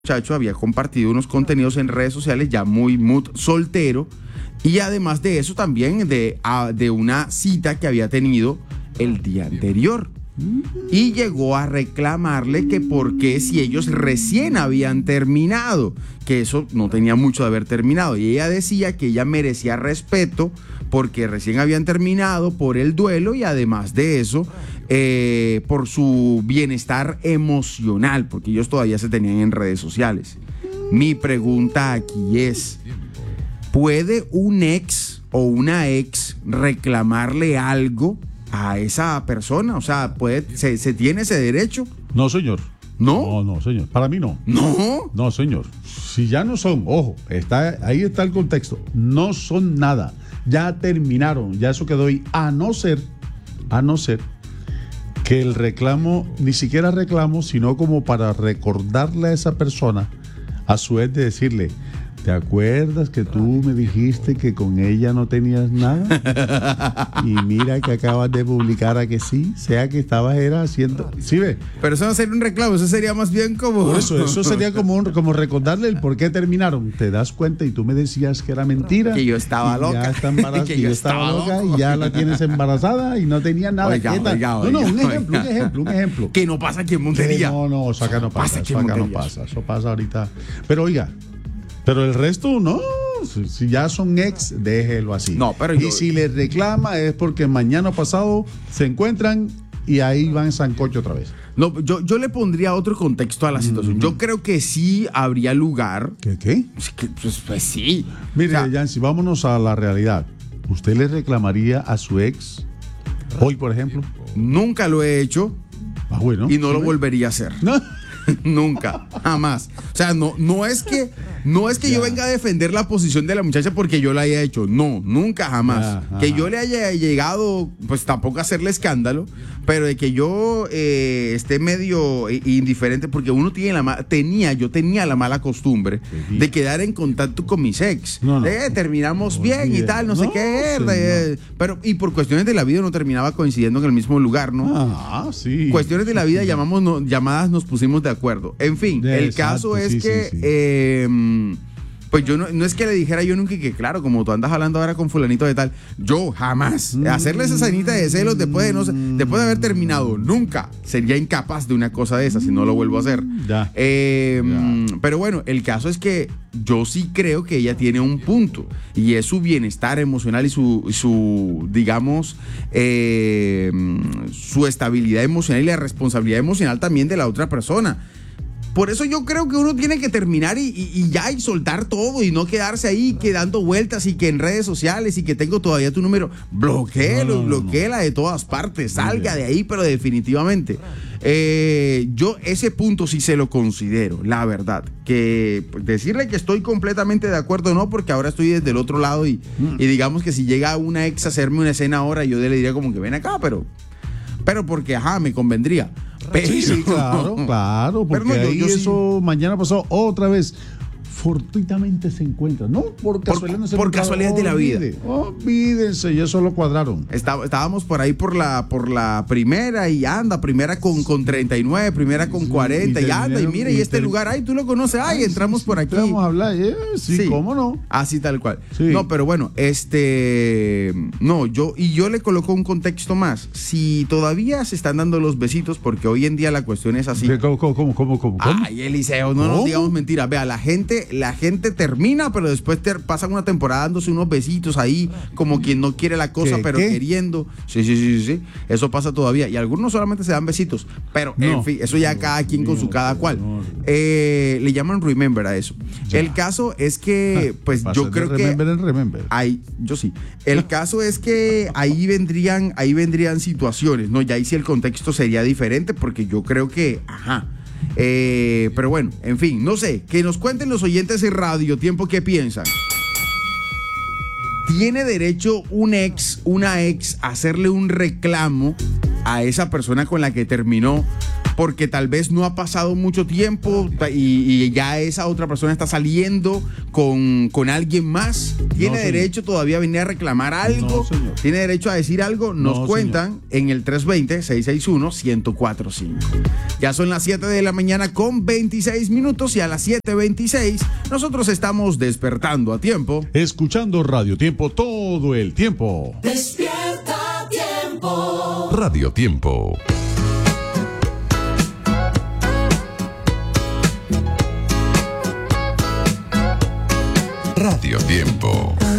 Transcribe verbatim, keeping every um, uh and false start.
muchacho había compartido unos contenidos en redes sociales ya muy mood soltero, y además de eso también de, a, de una cita que había tenido el día anterior, y llegó a reclamarle que por qué si ellos recién habían terminado, que eso no tenía mucho de haber terminado, y ella decía que ella merecía respeto porque recién habían terminado, por el duelo y además de eso eh, por su bienestar emocional, porque ellos todavía se tenían en redes sociales. Mi pregunta aquí es: ¿puede un ex o una ex reclamarle algo a esa persona? O sea, ¿puede, se, ¿se tiene ese derecho? No, señor. ¿No? No, no, señor. Para mí no. ¿No? No, señor. Si ya no son, ojo, está, ahí está el contexto. No son nada. Ya terminaron. Ya eso quedó ahí. A no ser, a no ser que el reclamo, ni siquiera reclamo, sino como para recordarle a esa persona, a su vez de decirle: ¿te acuerdas que tú me dijiste que con ella no tenías nada? Y mira que acabas de publicar a que sí, sea que estabas era haciendo... ¿Sí ve? Pero eso no sería un reclamo, eso sería más bien como... Por eso, eso sería como, un, como recordarle el por qué terminaron. Te das cuenta y tú me decías que era mentira. Que yo estaba y loca. Ya está embarazada, que yo yo estaba, estaba loca loco. y ya la tienes embarazada y no tenía nada. Oiga, ¿Qué tal? oiga, no, no, un oiga, ejemplo, oiga. un ejemplo, un ejemplo. Que no pasa aquí en Montería. No, no, eso acá no pasa, Pasa aquí eso en acá no Montería. pasa, eso pasa ahorita. Pero oiga, pero el resto no, si, si ya son ex, déjelo así. No, pero y yo- si le reclama es porque mañana o pasado se encuentran y ahí van en sancocho otra vez. No, yo, yo le pondría otro contexto a la situación. Yo creo que sí habría lugar. ¿Qué qué? Pues, que, pues, pues sí. Mire, O sea, Yancy, vámonos a la realidad. ¿Usted le reclamaría a su ex hoy, por ejemplo? nunca lo he hecho Ah, bueno. y no ¿Sí lo ve? volvería a hacer. No. Nunca, jamás. O sea, no, no es que, no es que Ya. yo venga a defender la posición de la muchacha porque yo la haya hecho. No, nunca, jamás. Ya, que ajá. yo le haya llegado, pues tampoco a hacerle escándalo, pero de que yo eh, esté medio eh, indiferente, porque uno tiene la ma- tenía, yo tenía la mala costumbre Sí. de quedar en contacto con mis ex. No, no. Eh, terminamos No, bien y olvide. tal, no, sé No, qué. señor. eh, pero, y por cuestiones de la vida uno terminaba coincidiendo en el mismo lugar, ¿no? Ah, sí. Cuestiones de la vida, llamamos no- llamadas, nos pusimos de acuerdo. En fin, el Exacto, caso es sí, que, sí, sí. eh, pues yo no, no es que le dijera yo nunca que, claro, como tú andas hablando ahora con fulanito de tal, yo jamás, Mm. hacerle esa cenita de celos después de, no sé, después de haber terminado, nunca, sería incapaz de una cosa de esa si no lo vuelvo a hacer. Ya. Eh, Ya. Pero bueno, el caso es que yo sí creo que ella tiene un punto, y es su bienestar emocional y su, su digamos, eh, su estabilidad emocional y la responsabilidad emocional también de la otra persona. Por eso yo creo que uno tiene que terminar y, y- y ya y soltar todo y no quedarse ahí que dando vueltas y que en redes sociales y que tengo todavía tu número. Bloquéelo, No, no, no, bloquéela de todas partes, salga de ahí, pero definitivamente. Eh, yo ese punto sí se lo considero, la verdad. Que pues, decirle que estoy completamente de acuerdo no, porque ahora estoy desde el otro lado y, y digamos que si llega una ex a hacerme una escena ahora, yo le diría como que ven acá, pero, pero porque ajá, me convendría. Pero, Sí, sí, claro, claro, porque Pero no, yo- ahí yo sí- eso mañana pasado otra vez fortuitamente se encuentran, no por casualidad, no se por encontraron. casualidad de la vida. Olvide, olvídense, ya eso lo cuadraron. Está- estábamos por ahí por la, por la primera y anda, primera con, con treinta y nueve, primera con cuarenta y, y anda y terminaron- mira y y este ter- lugar, ay, tú lo conoces, ay, Ay, entramos sí, por sí, aquí. Vamos a hablar, eh, sí, cómo no. Así tal cual. Sí. No, pero bueno, este, no, yo, y yo le coloco un contexto más. Si todavía se están dando los besitos, porque hoy en día la cuestión es así. ¿Cómo, cómo, cómo, cómo, cómo? Ay, Eliseo, no nos ¿Cómo? digamos mentiras. Vea, la gente, la gente termina, pero después ter- pasan una temporada dándose unos besitos ahí, como quien no quiere la cosa, ¿Qué, pero qué? queriendo. Sí, sí, sí, sí, sí. Eso pasa todavía. Y algunos no solamente se dan besitos, pero en No. fin, eso ya cada quien con su cada cual. no. Eh, le llaman remember a eso. Ya. El caso es que, pues Pasas yo de creo que remember en remember. ahí, yo sí. El caso es que ahí vendrían, ahí vendrían situaciones, ¿no? Ya ahí sí el contexto sería diferente, porque yo creo que, ajá. Eh, pero bueno, en fin, no sé, que nos cuenten los oyentes en Radio Tiempo qué piensan. ¿Tiene derecho un ex, una ex, a hacerle un reclamo a esa persona con la que terminó porque tal vez no ha pasado mucho tiempo y, y ya esa otra persona está saliendo con, con alguien más, ¿tiene No, derecho todavía a venir a reclamar algo? No, señor. ¿Tiene derecho a decir algo? Nos No, cuentan en el tres dos cero, seis seis uno, uno cero cuatro cinco. Ya son las siete de la mañana con veintiséis minutos y a las siete veintiséis nosotros estamos despertando a tiempo. Escuchando Radio Tiempo todo el tiempo. Despierta Tiempo. Radio Tiempo. Radio Tiempo.